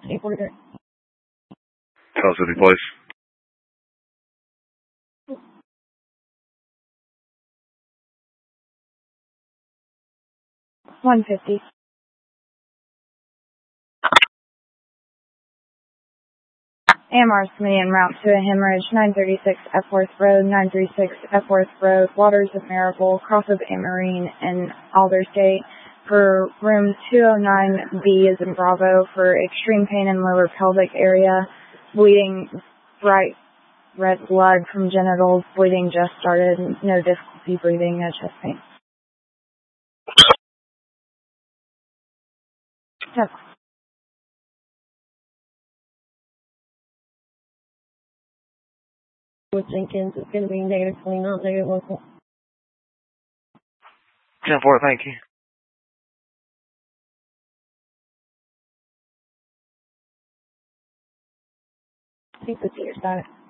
843. South City Place. 150. AMR submitting en route to a hemorrhage, 936 Epworth Road, 936 Epworth Road, Waters of Marigold, cross of Amarine and Aldersgate for room 209B as in Bravo for extreme pain in lower pelvic area, bleeding bright red blood from genitals, bleeding just started, no difficulty breathing, no chest pain. Yes. With Jenkins, it's going to be negative 29, negative 1. 10-4, thank you. I think the seer's got it.